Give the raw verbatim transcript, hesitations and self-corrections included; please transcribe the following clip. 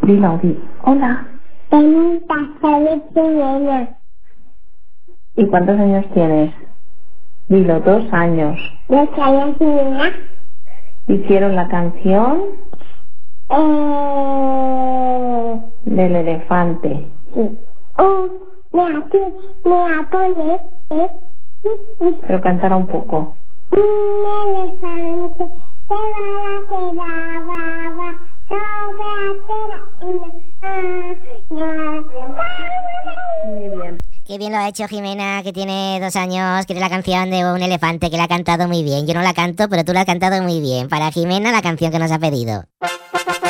Dilo, di. Hola. Benita, soy Jimena. ¿Y cuántos años tienes? Dilo, dos años. Yo soy Jimena. Hicieron la canción Eh... del elefante. Sí. Oh, mira, aquí, mira, pone, ¿eh? Pero cántala un poco. Un elefante se va a la baba sobre la tela. Muy bien. Qué bien lo ha hecho Jimena, que tiene dos años, que es la canción de un elefante, que la ha cantado muy bien. Yo no la canto, pero tú la has cantado muy bien. Para Jimena, la canción que nos ha pedido.